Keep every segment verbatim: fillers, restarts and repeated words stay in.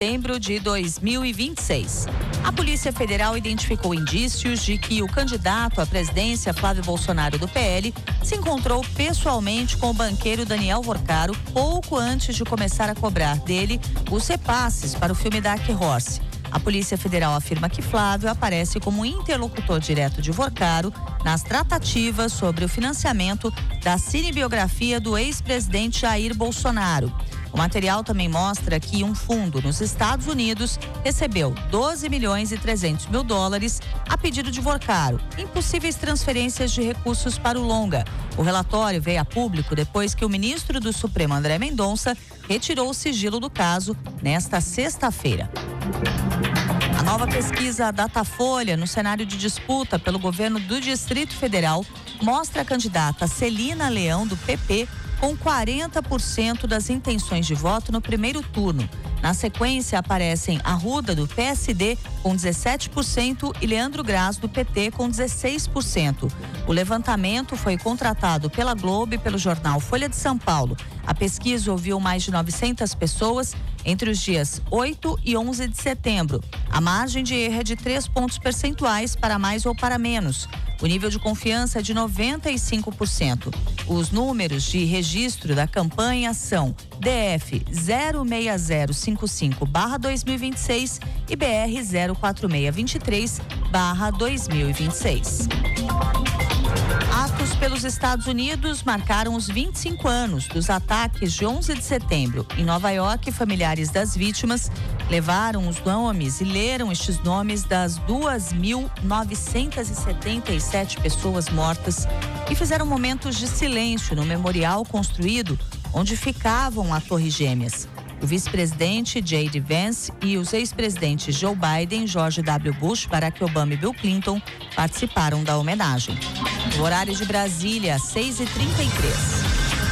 setembro de dois mil e vinte e seis. A Polícia Federal identificou indícios de que o candidato à presidência, Flávio Bolsonaro, do P L, se encontrou pessoalmente com o banqueiro Daniel Vorcaro pouco antes de começar a cobrar dele os repasses para o filme Dark Horse. A Polícia Federal afirma que Flávio aparece como interlocutor direto de Vorcaro nas tratativas sobre o financiamento da cinebiografia do ex-presidente Jair Bolsonaro. O material também mostra que um fundo nos Estados Unidos recebeu doze milhões e trezentos mil dólares a pedido de Vorcaro, em possíveis transferências de recursos para o longa. O relatório veio a público depois que o ministro do Supremo, André Mendonça, retirou o sigilo do caso nesta sexta-feira. A nova pesquisa Datafolha, no cenário de disputa pelo governo do Distrito Federal, mostra a candidata Celina Leão, do P P, com quarenta por cento das intenções de voto no primeiro turno. Na sequência, aparecem Arruda, do P S D, com dezessete por cento e Leandro Graz, do P T, com dezesseis por cento. O levantamento foi contratado pela Globo e pelo jornal Folha de São Paulo. A pesquisa ouviu mais de novecentas pessoas entre os dias oito e onze de setembro. A margem de erro é de três pontos percentuais para mais ou para menos. O nível de confiança é de noventa e cinco por cento. Os números de registro da campanha são D F zero seis zero cinco cinco barra dois mil e vinte e seis e B R zero quatro seis dois três barra dois mil e vinte e seis. Atos pelos Estados Unidos marcaram os vinte e cinco anos dos ataques de onze de setembro. Em Nova York, familiares das vítimas levaram os nomes e leram estes nomes das duas mil novecentas e setenta e sete pessoas mortas e fizeram momentos de silêncio no memorial construído onde ficavam as Torres Gêmeas. O vice-presidente J D Vance e os ex-presidentes Joe Biden, George W. Bush, Barack Obama e Bill Clinton participaram da homenagem. O horário de Brasília, seis e trinta e três.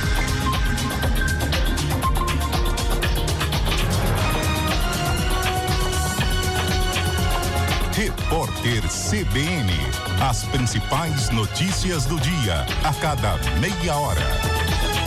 Repórter C B N. As principais notícias do dia, a cada meia hora.